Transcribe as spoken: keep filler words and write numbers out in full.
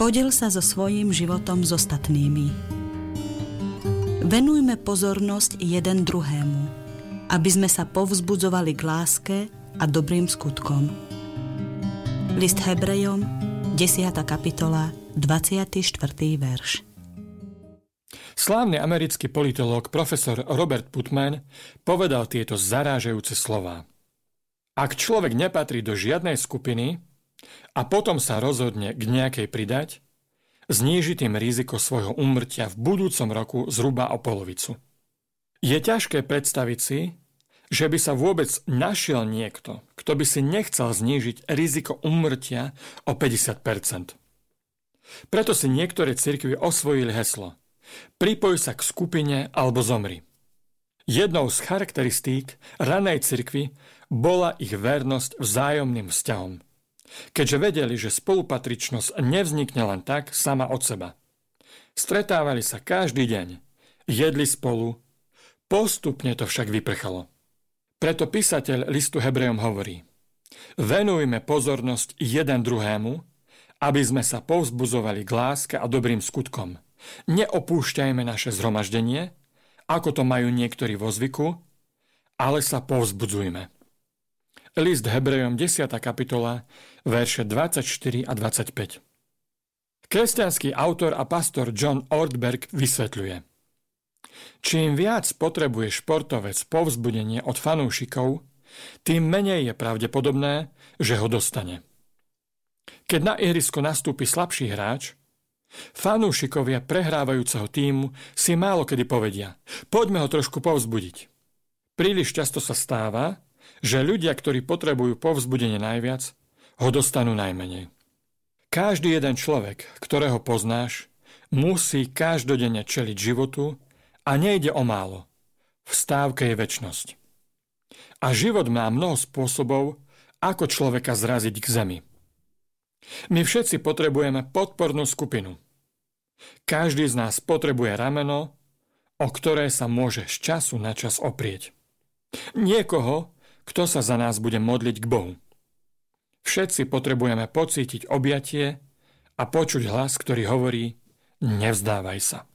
Podel sa so svojím životom s ostatnými. Venujme pozornosť jeden druhému, aby sme sa povzbudzovali k láske a dobrým skutkom. List Hebrejom, desiata kapitola, dvadsiaty štvrtý verš. Slávny americký politológ profesor Robert Putnam povedal tieto zarážajúce slová. Ak človek nepatrí do žiadnej skupiny a potom sa rozhodne k nejakej pridať, zníži tým riziko svojho úmrtia v budúcom roku zhruba o polovicu. Je ťažké predstaviť si, že by sa vôbec našiel niekto, kto by si nechcel znížiť riziko úmrtia o päťdesiat percent. Preto si niektoré cirkvi osvojili heslo Pripoj sa k skupine alebo zomri. Jednou z charakteristík ranej cirkvi bola ich vernosť vzájomným vzťahom, keďže vedeli, že spolupatričnosť nevznikne len tak sama od seba. Stretávali sa každý deň, jedli spolu, postupne to však vyprchalo. Preto písateľ listu Hebrejom hovorí: venujme pozornosť jeden druhému, aby sme sa povzbudzovali k láske a dobrým skutkom. Neopúšťajme naše zhromaždenie, ako to majú niektorí vo zvyku, ale sa povzbudzujme. List Hebrejom, desiata kapitola, verše dvadsaťštyri a dvadsaťpäť. Kresťanský autor a pastor John Ortberg vysvetľuje: čím viac potrebuje športovec povzbudenie od fanúšikov, tým menej je pravdepodobné, že ho dostane. Keď na ihrisko nastúpi slabší hráč, fanúšikovia prehrávajúceho tímu si málo kedy povedia: poďme ho trošku povzbudiť. Príliš často sa stáva, že ľudia, ktorí potrebujú povzbudenie najviac, ho dostanú najmenej. Každý jeden človek, ktorého poznáš, musí každodenne čeliť životu a nejde o málo. V stávke je večnosť. A život má mnoho spôsobov, ako človeka zraziť k zemi. My všetci potrebujeme podpornú skupinu. Každý z nás potrebuje rameno, o ktoré sa môže z času na čas oprieť. Niekoho, kto sa za nás bude modliť k Bohu. Všetci potrebujeme pocítiť objatie a počuť hlas, ktorý hovorí: nevzdávaj sa.